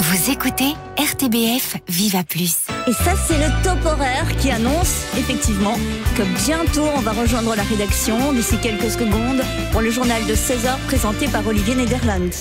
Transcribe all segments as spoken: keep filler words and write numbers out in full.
Vous écoutez R T B F Viva Plus. Et ça, c'est le top horaire qui annonce, effectivement, que bientôt on va rejoindre la rédaction d'ici quelques secondes pour le journal de seize heures présenté par Olivier Nederland.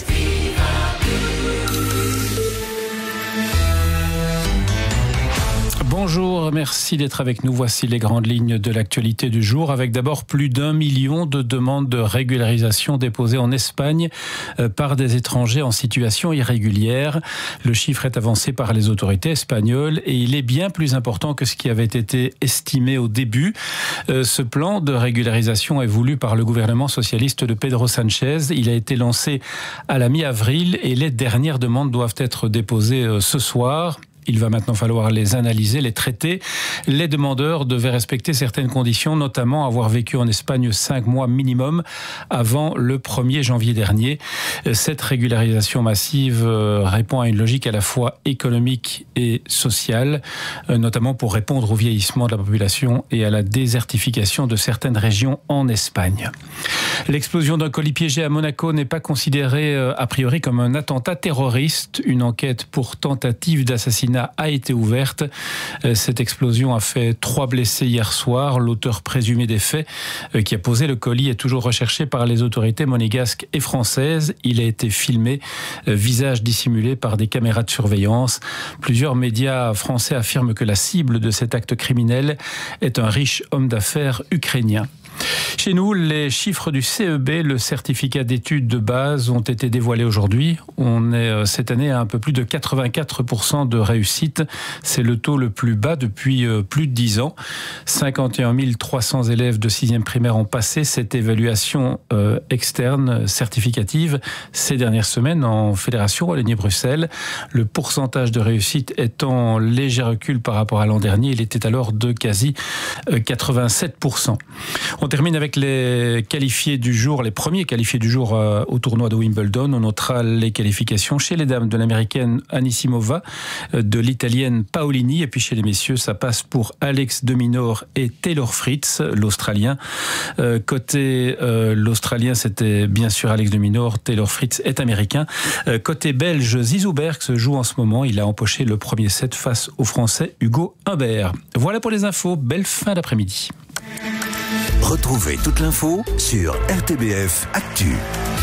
Bonjour, merci d'être avec nous. Voici les grandes lignes de l'actualité du jour, avec d'abord plus d'un million de demandes de régularisation déposées en Espagne par des étrangers en situation irrégulière. Le chiffre est avancé par les autorités espagnoles et il est bien plus important que ce qui avait été estimé au début. Ce plan de régularisation est voulu par le gouvernement socialiste de Pedro Sánchez. Il a été lancé à la mi-avril et les dernières demandes doivent être déposées ce soir. Il va maintenant falloir les analyser, les traiter. Les demandeurs devaient respecter certaines conditions, notamment avoir vécu en Espagne cinq mois minimum avant le premier janvier dernier. Cette régularisation massive répond à une logique à la fois économique et sociale, notamment pour répondre au vieillissement de la population et à la désertification de certaines régions en Espagne. L'explosion d'un colis piégé à Monaco n'est pas considérée a priori comme un attentat terroriste. Une enquête pour tentative d'assassinat a été ouverte. Cette explosion a fait trois blessés hier soir. L'auteur présumé des faits qui a posé le colis est toujours recherché par les autorités monégasques et françaises. Il a été filmé, visage dissimulé par des caméras de surveillance. Plusieurs médias français affirment que la cible de cet acte criminel est un riche homme d'affaires ukrainien. Chez nous, les chiffres du C E B, le certificat d'études de base, ont été dévoilés aujourd'hui. On est cette année à un peu plus de quatre-vingt-quatre pour cent de réussite. C'est le taux le plus bas depuis plus de dix ans. cinquante et un mille trois cents élèves de sixième primaire ont passé cette évaluation euh, externe certificative ces dernières semaines en Fédération Wallonie-Bruxelles. Le pourcentage de réussite est en léger recul par rapport à l'an dernier. Il était alors de quasi quatre-vingt-sept pour cent. On termine avec les qualifiés du jour, les premiers qualifiés du jour euh, au tournoi de Wimbledon. On notera les qualifications chez les dames de l'américaine Anisimova, euh, de l'italienne Paolini, et puis chez les messieurs, ça passe pour Alex de Minaur et Taylor Fritz, l'Australien. Euh, côté euh, l'Australien, c'était bien sûr Alex de Minaur, Taylor Fritz est américain. Euh, côté belge, Zizou Berg se joue en ce moment. Il a empoché le premier set face au Français Hugo Humbert. Voilà pour les infos. Belle fin d'après-midi. Retrouvez toute l'info sur R T B F Actu.